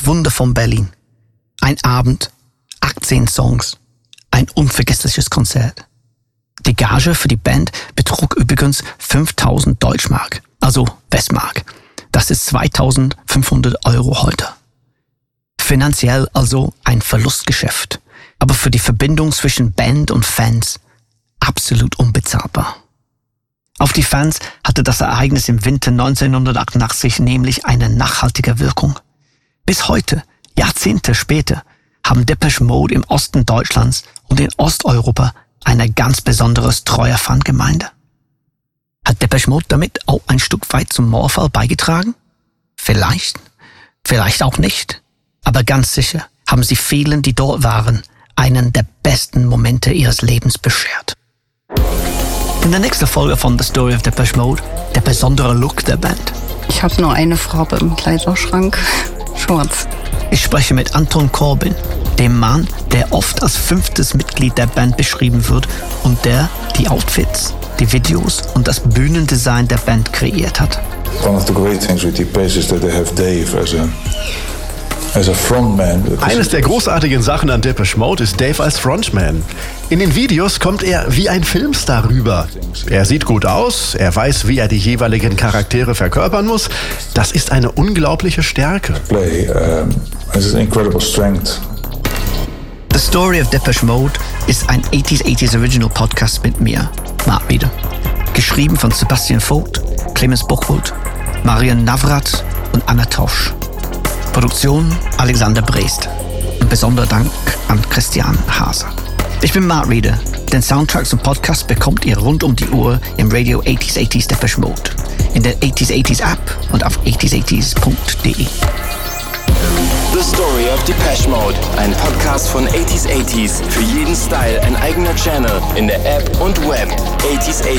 Das Wunder von Berlin. Ein Abend, 18 Songs, ein unvergessliches Konzert. Die Gage für die Band betrug übrigens 5.000 Deutschmark, also Westmark. Das ist 2.500 € heute. Finanziell also ein Verlustgeschäft, aber für die Verbindung zwischen Band und Fans absolut unbezahlbar. Auf die Fans hatte das Ereignis im Winter 1988 nämlich eine nachhaltige Wirkung. Bis heute, Jahrzehnte später, haben Depeche Mode im Osten Deutschlands und in Osteuropa eine ganz besondere treue Fangemeinde. Hat Depeche Mode damit auch ein Stück weit zum Mauerfall beigetragen? Vielleicht, vielleicht auch nicht. Aber ganz sicher haben sie vielen, die dort waren, einen der besten Momente ihres Lebens beschert. In der nächsten Folge von The Story of Depeche Mode, der besondere Look der Band. Ich habe nur eine Farbe im Kleiderschrank, schwarz. Ich spreche mit Anton Corbijn, dem Mann, der oft als 5. Mitglied der Band beschrieben wird und der die Outfits, die Videos und das Bühnendesign der Band kreiert hat. One of the great things with Depeche is that they have Dave as a frontman. Eines der großartigen Sachen an Depeche Mode ist Dave als Frontman. In den Videos kommt er wie ein Filmstar rüber. Er sieht gut aus, er weiß, wie er die jeweiligen Charaktere verkörpern muss. Das ist eine unglaubliche Stärke. Has an incredible strength. The Story of Depeche Mode ist ein 80s Original Podcast mit mir, Mark Rieder. Geschrieben von Sebastian Vogt, Clemens Buchwald, Marian Navrat und Anna Tosch. Produktion Alexander Brest. Ein besonderer Dank an Christian Haser. Ich bin Mark Rieder. Den Soundtracks und Podcasts bekommt ihr rund um die Uhr im Radio 80s Depeche Mode, in der 80s App und auf 80s80s.de. The Story of Depeche Mode, ein Podcast von 80s. Für jeden Style ein eigener Channel in der App und Web. 80s